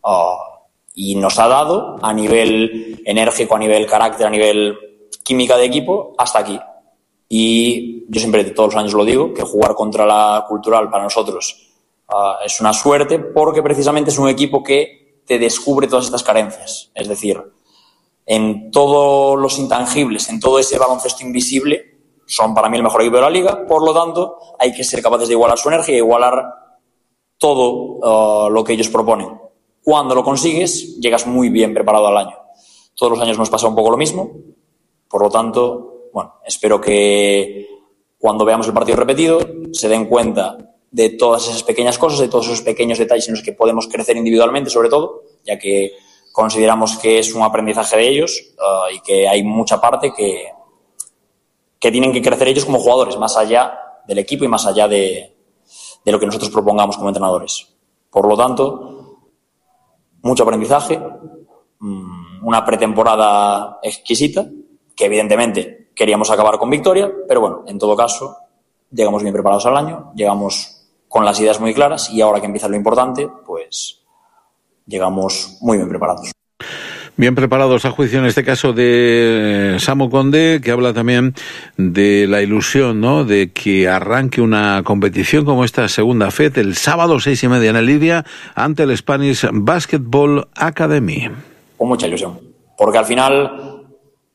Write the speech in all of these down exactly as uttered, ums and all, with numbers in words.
uh, y nos ha dado a nivel enérgico, a nivel carácter, a nivel química de equipo, hasta aquí. Y yo siempre, todos los años lo digo, que jugar contra la Cultural para nosotros uh, es una suerte, porque precisamente es un equipo que te descubre todas estas carencias. Es decir, en todos los intangibles, en todo ese baloncesto invisible, son para mí el mejor equipo de la liga. Por lo tanto, hay que ser capaces de igualar su energía, igualar todo uh, lo que ellos proponen. Cuando lo consigues, llegas muy bien preparado al año. Todos los años nos pasa un poco lo mismo. Por lo tanto, bueno, espero que cuando veamos el partido repetido se den cuenta de todas esas pequeñas cosas, de todos esos pequeños detalles en los que podemos crecer individualmente, sobre todo, ya que consideramos que es un aprendizaje de ellos uh, y que hay mucha parte que, que tienen que crecer ellos como jugadores, más allá del equipo y más allá de, de lo que nosotros propongamos como entrenadores. Por lo tanto, mucho aprendizaje, una pretemporada exquisita, que evidentemente queríamos acabar con victoria, pero bueno, en todo caso, llegamos bien preparados al año, llegamos con las ideas muy claras y ahora que empieza lo importante, pues llegamos muy bien preparados. Bien preparados a juicio en este caso de Samu Conde, que habla también de la ilusión, ¿no?, de que arranque una competición como esta segunda F E D el sábado seis y media en el Lidia ante el Spanish Basketball Academy. Con mucha ilusión, porque al final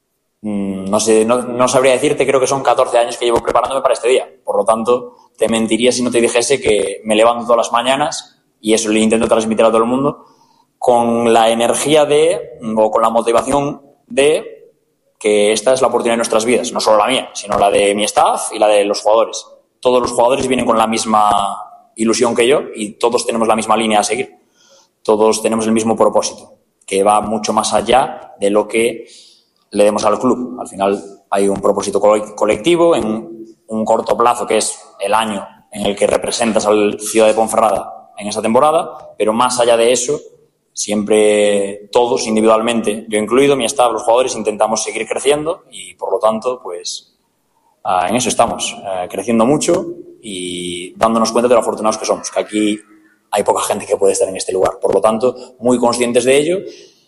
no sé, no, no sabría decirte, creo que son catorce años que llevo preparándome para este día. Por lo tanto, te mentiría si no te dijese que me levanto todas las mañanas, y eso le intento transmitir a todo el mundo, con la energía de, o con la motivación de que esta es la oportunidad de nuestras vidas, no solo la mía, sino la de mi staff y la de los jugadores. Todos los jugadores vienen con la misma ilusión que yo y todos tenemos la misma línea a seguir. Todos tenemos el mismo propósito, que va mucho más allá de lo que le demos al club. Al final hay un propósito colectivo en un corto plazo, que es el año en el que representas al Ciudad de Ponferrada en esa temporada, pero más allá de eso, siempre todos individualmente, yo incluido, mi staff, los jugadores, intentamos seguir creciendo y por lo tanto, pues uh, en eso estamos, uh, creciendo mucho y dándonos cuenta de lo afortunados que somos, que aquí hay poca gente que puede estar en este lugar. Por lo tanto, muy conscientes de ello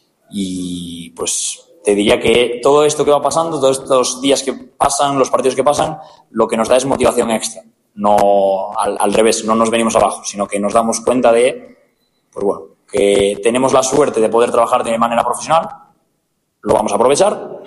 y pues te diría que todo esto que va pasando, todos estos días que pasan, los partidos que pasan, lo que nos da es motivación extra. No al, al revés, no nos venimos abajo, sino que nos damos cuenta de, pues bueno, que tenemos la suerte de poder trabajar de manera profesional, lo vamos a aprovechar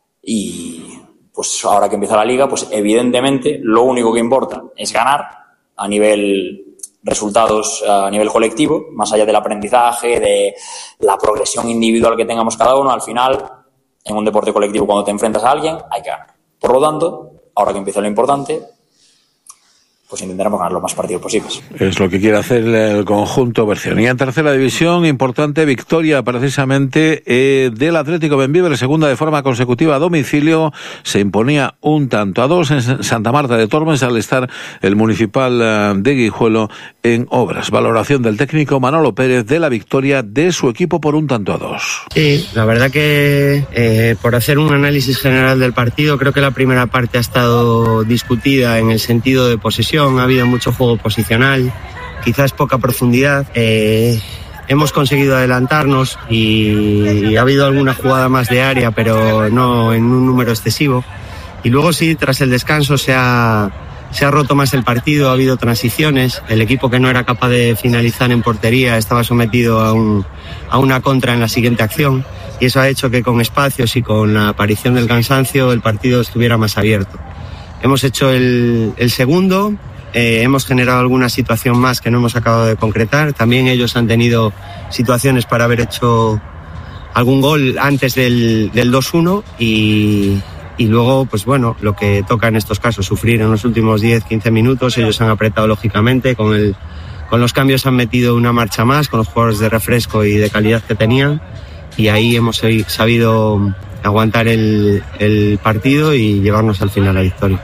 y pues ahora que empieza la liga, pues evidentemente lo único que importa es ganar a nivel resultados, a nivel colectivo, más allá del aprendizaje, de la progresión individual que tengamos cada uno. Al final, en un deporte colectivo, cuando te enfrentas a alguien, hay que ganar. Por lo tanto, ahora que empieza lo importante, pues intentaremos ganar los más partidos posibles. Es lo que quiere hacer el conjunto Berciano. Y en tercera división, importante victoria precisamente eh, del Atlético Bembibre, segunda de forma consecutiva a domicilio. Se imponía un tanto a dos en Santa Marta de Tormes al estar el Municipal eh, de Guijuelo en obras. Valoración del técnico Manolo Pérez de la victoria de su equipo por un tanto a dos. Sí, la verdad que eh, por hacer un análisis general del partido, creo que la primera parte ha estado discutida en el sentido de posesión. Ha habido mucho juego posicional, quizás poca profundidad. Eh, hemos conseguido adelantarnos y ha habido alguna jugada más de área, pero no en un número excesivo. Y luego sí, tras el descanso se ha, se ha roto más el partido, ha habido transiciones. El equipo que no era capaz de finalizar en portería estaba sometido a, un, a una contra en la siguiente acción. Y eso ha hecho que con espacios y con la aparición del cansancio el partido estuviera más abierto. Hemos hecho el, el segundo, eh, hemos generado alguna situación más que no hemos acabado de concretar. También ellos han tenido situaciones para haber hecho algún gol antes del, del dos uno y, y luego, pues bueno, lo que toca en estos casos, sufrir en los últimos diez quince minutos. Ellos han apretado lógicamente, con, el, con los cambios han metido una marcha más, con los jugadores de refresco y de calidad que tenían, y ahí hemos sabido aguantar el, el partido y llevarnos al final la victoria.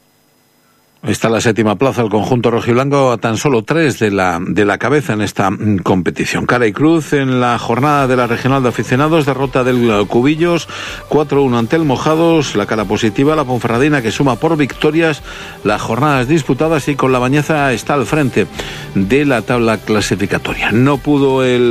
Está la séptima plaza, el conjunto rojiblanco a tan solo tres de la de la cabeza en esta competición. Cara y cruz en la jornada de la regional de aficionados, derrota del Cubillos, cuatro uno ante el Mojados. La cara positiva, la Ponferradina, que suma por victorias las jornadas disputadas y con la Bañeza está al frente de la tabla clasificatoria. No pudo el